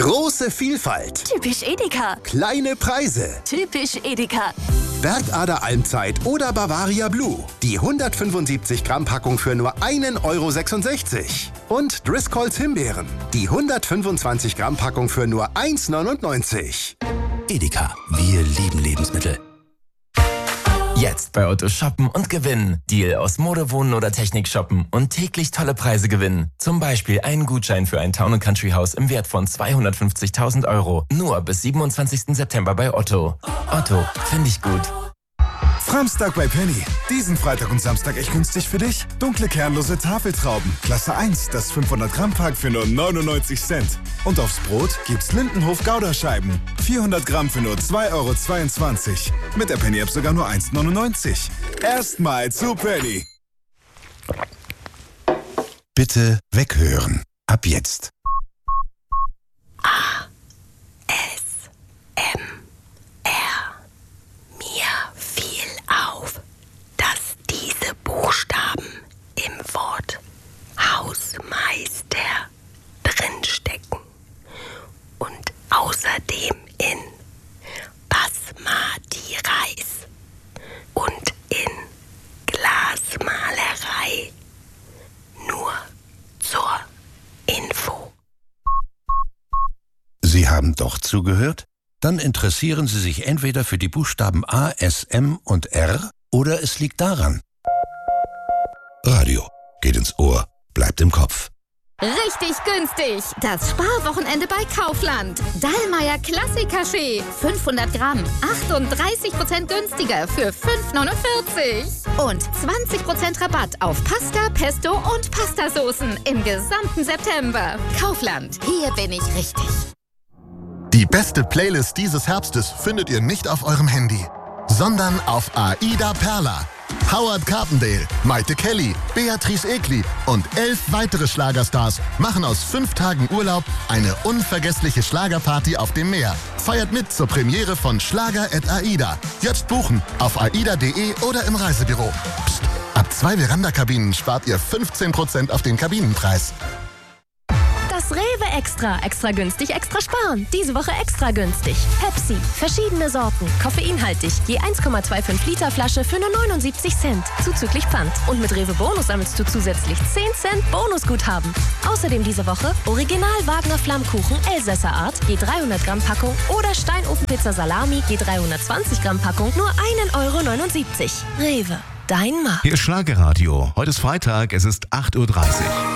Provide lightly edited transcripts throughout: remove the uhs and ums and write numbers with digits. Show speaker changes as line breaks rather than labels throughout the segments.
Große Vielfalt.
Typisch Edeka.
Kleine Preise.
Typisch Edeka.
Bergader Almzeit oder Bavaria Blue. Die 175 Gramm Packung für nur 1,66 €. Und Driscolls Himbeeren. Die 125 Gramm Packung für nur 1,99 €.
Edeka, wir lieben Lebensmittel. Jetzt bei Otto shoppen und gewinnen. Deal aus Mode, Wohnen oder Technik shoppen und täglich tolle Preise gewinnen. Zum Beispiel einen Gutschein für ein Town & Country Haus im Wert von 250.000 €. Nur bis 27. September bei Otto. Otto, finde ich gut.
Framstag bei Penny. Diesen Freitag und Samstag echt günstig für dich. Dunkle kernlose Tafeltrauben. Klasse 1, das 500 Gramm Pack für nur 99 Cent. Und aufs Brot gibt's Lindenhof Gouda-Scheiben. 400 Gramm für nur 2,22 €. Mit der Penny-App sogar nur 1,99 €. Erstmal zu Penny.
Bitte weghören. Ab jetzt.
Buchstaben im Wort Hausmeister drinstecken und außerdem in Basmati Reis und in Glasmalerei. Nur zur Info.
Sie haben doch zugehört? Dann interessieren Sie sich entweder für die Buchstaben A, S, M und R oder es liegt daran. Radio geht ins Ohr, bleibt im Kopf.
Richtig günstig! Das Sparwochenende bei Kaufland. Dallmayr Klassiker-Kaffee. 500 Gramm. 38% günstiger für 5,49 €. Und 20% Rabatt auf Pasta, Pesto und Pastasoßen im gesamten September. Kaufland. Hier bin ich richtig.
Die beste Playlist dieses Herbstes findet ihr nicht auf eurem Handy, sondern auf Aida Perla. Howard Carpendale, Maite Kelly, Beatrice Egli und 11 weitere Schlagerstars machen aus 5 Tagen Urlaub eine unvergessliche Schlagerparty auf dem Meer. Feiert mit zur Premiere von Schlager@Aida. Jetzt buchen auf aida.de oder im Reisebüro. Psst, ab 2 Veranda-Kabinen spart ihr 15% auf den Kabinenpreis.
Das Rewe Extra. Extra günstig, extra sparen. Diese Woche extra günstig. Pepsi. Verschiedene Sorten. Koffeinhaltig. Je 1,25 Liter Flasche für nur 79 Cent. Zuzüglich Pfand. Und mit Rewe Bonus sammelst du zusätzlich 10 Cent Bonusguthaben. Außerdem diese Woche Original Wagner Flammkuchen Elsässer Art. Je 300 Gramm Packung. Oder Steinofenpizza Salami. Je 320 Gramm Packung. Nur 1,79 €. Rewe. Dein Markt.
Hier ist Schlagerradio. Heute ist Freitag. Es ist 8:30 Uhr.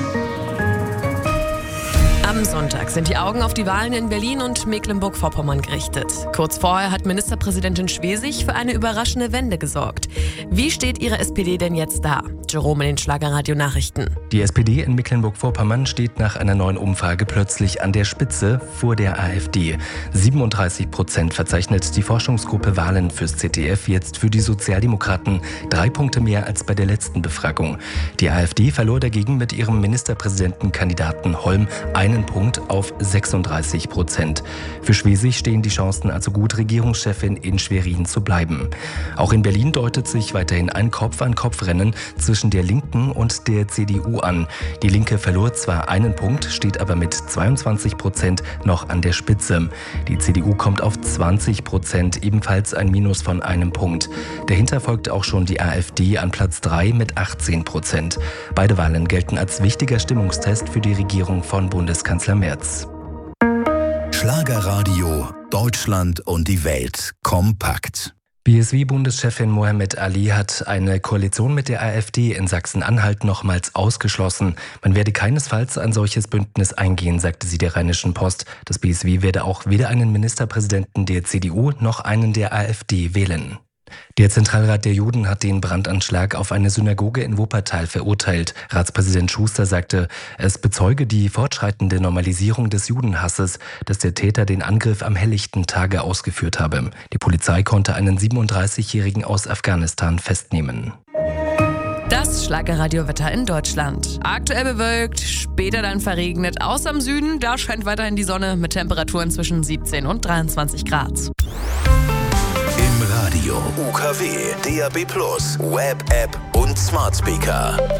Am Sonntag sind die Augen auf die Wahlen in Berlin und Mecklenburg-Vorpommern gerichtet. Kurz vorher hat Ministerpräsidentin Schwesig für eine überraschende Wende gesorgt. Wie steht ihre SPD denn jetzt da? Jerome in den Schlagerradio-Nachrichten.
Die SPD in Mecklenburg-Vorpommern steht nach einer neuen Umfrage plötzlich an der Spitze vor der AfD. 37% verzeichnet die Forschungsgruppe Wahlen fürs ZDF jetzt für die Sozialdemokraten. 3 Punkte mehr als bei der letzten Befragung. Die AfD verlor dagegen mit ihrem Ministerpräsidentenkandidaten Holm einen Punkt auf 36%. Für Schwesig stehen die Chancen also gut, Regierungschefin in Schwerin zu bleiben. Auch in Berlin deutet sich weiterhin ein Kopf-an-Kopf-Rennen zwischen der Linken und der CDU an. Die Linke verlor zwar einen Punkt, steht aber mit 22% noch an der Spitze. Die CDU kommt auf 20%, ebenfalls ein Minus von einem Punkt. Dahinter folgt auch schon die AfD an Platz 3 mit 18%. Beide Wahlen gelten als wichtiger Stimmungstest für die Regierung von Bundeskanzler Merz.
Schlagerradio, Deutschland und die Welt kompakt.
BSW-Bundeschefin Mohammed Ali hat eine Koalition mit der AfD in Sachsen-Anhalt nochmals ausgeschlossen. Man werde keinesfalls ein solches Bündnis eingehen, sagte sie der Rheinischen Post. Das BSW werde auch weder einen Ministerpräsidenten der CDU noch einen der AfD wählen. Der Zentralrat der Juden hat den Brandanschlag auf eine Synagoge in Wuppertal verurteilt. Ratspräsident Schuster sagte, es bezeuge die fortschreitende Normalisierung des Judenhasses, dass der Täter den Angriff am helllichten Tage ausgeführt habe. Die Polizei konnte einen 37-Jährigen aus Afghanistan festnehmen.
Das Schlagerradiowetter in Deutschland. Aktuell bewölkt, später dann verregnet. Außer im Süden, da scheint weiterhin die Sonne mit Temperaturen zwischen 17 und 23 Grad.
Im Radio, UKW, DAB+, Web-App und Smart Speaker.